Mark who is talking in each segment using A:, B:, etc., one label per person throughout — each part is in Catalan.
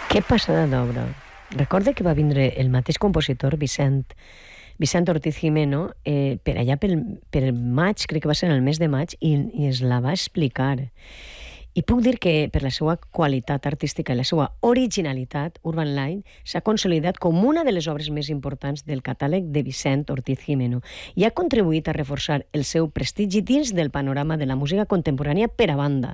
A: Que passada d'obra. Recorda que va vindre el mateix compositor, Vicent Ortiz Gimeno, per allà pel maig, crec que va ser en el mes de maig, i es la va explicar. I puc dir que per la seva qualitat artística i la seva originalitat, Urban Line s'ha consolidat com una de les obres més importants del catàleg de Vicent Ortiz Gimeno i ha contribuït a reforçar el seu prestigi dins del panorama de la música contemporània per a banda.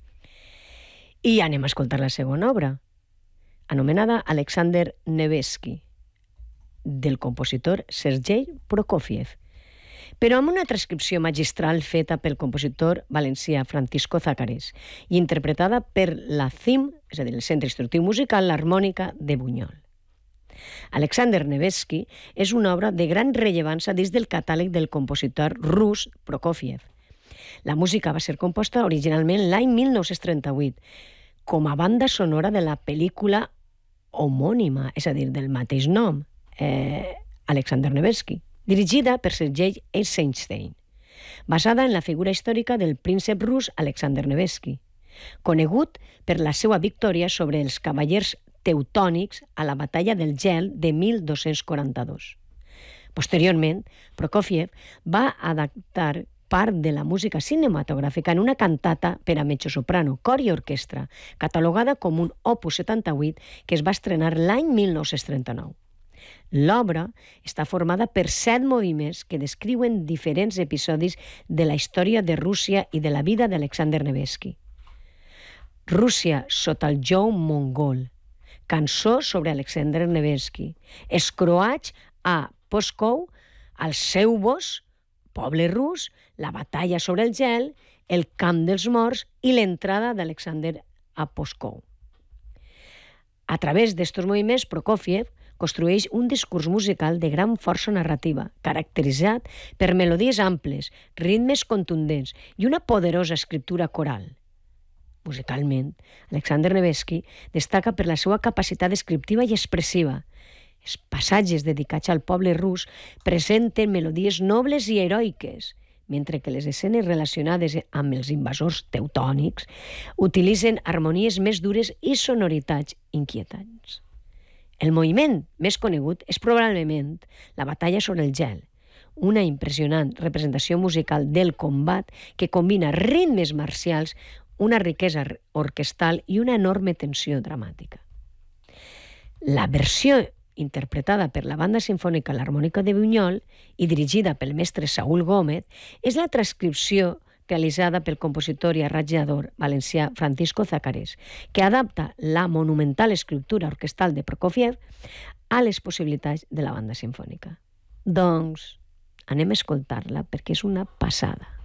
A: I anem a escoltar la segona obra, anomenada Alexander Nevesky, del compositor Sergei Prokofiev, però amb una transcripció magistral feta pel compositor valencià Francisco Zaccarés i interpretada per la CIM, és a dir, el Centre Instructiu Musical l'Harmònica de Bunyol. Alexander Nevesky és una obra de gran rellevància dins del catàleg del compositor rus Prokofiev. La música va ser composta originalment l'any 1938 com a banda sonora de la pel·lícula homònima, és a dir, del mateix nom, Alexander Nevesky, dirigida per Sergei Eisenstein, basada en la figura històrica del príncep rus Alexander Nevesky, conegut per la seva victòria sobre els cavallers teutònics a la batalla del gel de 1242. Posteriorment, Prokofiev va adaptar part de la música cinematogràfica en una cantata per a mezzosoprano, cor i orquestra, catalogada com un opus 78 que es va estrenar l'any 1939. L'obra està formada per 7 moviments que descriuen diferents episodis de la història de Rússia i de la vida d'Alexander Nevesky. Rússia sota el jou mongol, cançó sobre Alexander Nevesky, els croats a Pskov, al seu bosc, poble rus, la batalla sobre el gel, el camp dels morts i l'entrada d'Alexander a Pskov. A través d'estos moviments, Prokofiev construeix un discurs musical de gran força narrativa, caracteritzat per melodies amples, ritmes contundents i una poderosa escriptura coral. Musicalment, Alexander Nevesky destaca per la seva capacitat descriptiva i expressiva. Els passatges dedicats al poble rus presenten melodies nobles i heroiques, mentre que les escenes relacionades amb els invasors teutònics utilitzen harmonies més dures i sonoritats inquietants. El moviment més conegut és probablement la batalla sobre el gel, una impressionant representació musical del combat que combina ritmes marcials, una riquesa orquestal i una enorme tensió dramàtica. La versió interpretada per la Banda Simfònica l'Harmònica de Bunyol i dirigida pel mestre Saúl Gómez és la transcripció realitzada pel compositor i arranjador valencià Francisco Zaccarés, que adapta la monumental escriptura orquestal de Prokofiev a les possibilitats de la banda simfònica. Doncs anem a escoltar-la perquè és una passada.